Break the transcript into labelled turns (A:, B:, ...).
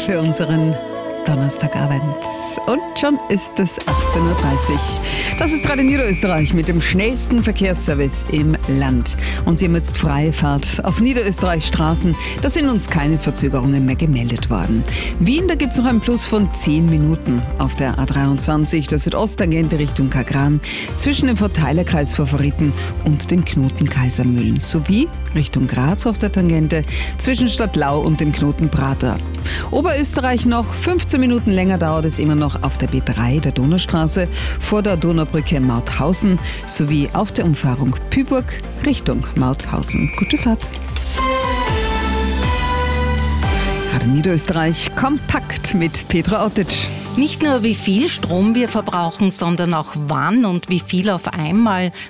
A: für unseren Donnerstagabend. Und schon ist es 18.30 Uhr. Das ist Radio Niederösterreich mit dem schnellsten Verkehrsservice im Land. Und Sie haben jetzt freie Fahrt auf Niederösterreichs Straßen. Da sind uns keine Verzögerungen mehr gemeldet worden. Wien, da gibt es noch einen Plus von 10 Minuten auf der A23, der Südosttangente Richtung Kagran, zwischen dem Verteilerkreis Favoriten und dem Knoten Kaisermühlen, sowie Richtung Graz auf der Tangente zwischen Stadtlau und dem Knoten Prater. Oberösterreich noch 15 Minuten länger dauert es immer noch auf der B3 der Donaustraße vor der Donaubrücke Mauthausen sowie auf der Umfahrung Pyburg Richtung Mauthausen. Gute Fahrt. Radio Niederösterreich kompakt mit Petra Ottic.
B: Nicht nur wie viel Strom wir verbrauchen, sondern auch wann und wie viel auf einmal.